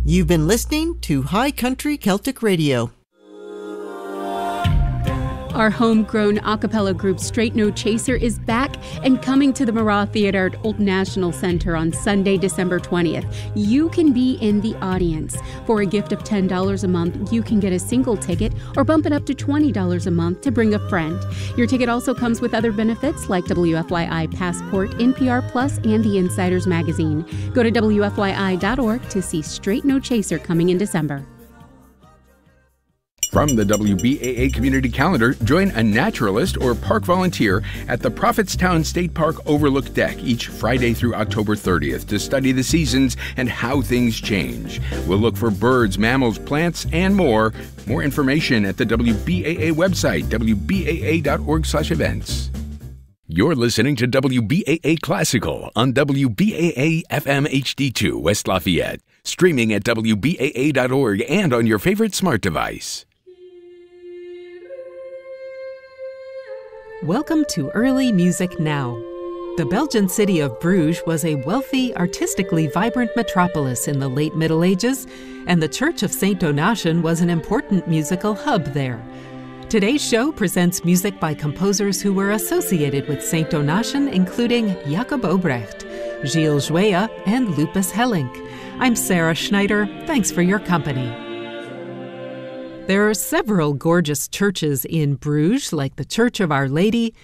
You've been listening to High Country Celtic Radio. Our homegrown a cappella group Straight No Chaser is back and coming to the Murrah Theatre at Old National Centre on Sunday, December 20th. You can be in the audience. For a gift of $10 a month, you can get a single ticket or bump it up to $20 a month to bring a friend. Your ticket also comes with other benefits like WFYI Passport, NPR Plus, and the Insiders Magazine. Go to WFYI.org to see Straight No Chaser coming in December. From the WBAA Community Calendar, join a naturalist or park volunteer at the Prophetstown State Park Overlook Deck each Friday through October 30th to study the seasons and how things change. We'll look for birds, mammals, plants, and more. More information at the WBAA website, wbaa.org/events. You're listening to WBAA Classical on WBAA FM HD2 West Lafayette, streaming at WBAA.org and on your favorite smart device. Welcome to Early Music Now. The Belgian city of Bruges was a wealthy, artistically vibrant metropolis in the late Middle Ages, and the Church of St. Donatian was an important musical hub there. Today's show presents music by composers who were associated with St. Donatian, including Jacob Obrecht, Gilles Jouet, and Lupus Hellink. I'm Sarah Schneider. Thanks for your company. There are several gorgeous churches in Bruges, like the Church of Our Lady,